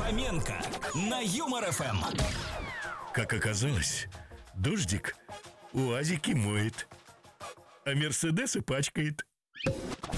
Фоменко на Юмор ФМ. Как оказалось, дождик УАЗики моет, а Мерседесы пачкает.